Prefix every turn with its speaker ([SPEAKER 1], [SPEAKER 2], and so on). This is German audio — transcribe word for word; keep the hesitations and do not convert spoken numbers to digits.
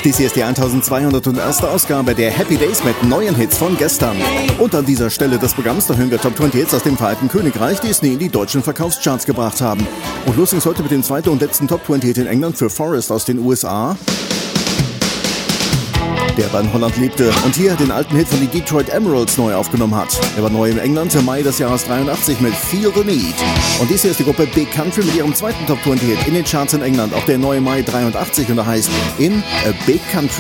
[SPEAKER 1] Dies hier ist die eintausendzweihunderteins. Ausgabe der Happy Days mit neuen Hits von gestern. Und an dieser Stelle des Programms, da hören wir Top zwanzig Hits aus dem Vereinigten Königreich, die es nie in die deutschen Verkaufscharts gebracht haben. Und los ist heute mit dem zweiten und letzten Top zwanzig Hit in England für Forrest aus den U S A, der bei Holland lebte und hier den alten Hit von den Detroit Emeralds neu aufgenommen hat. Er war neu in England im Mai des Jahres dreiundachtzig mit Feel the Need. Und dies hier ist die Gruppe Big Country mit ihrem zweiten Top zwanzig Hit in den Charts in England, auch der neue Mai dreiundachtzig, und er heißt In a Big Country.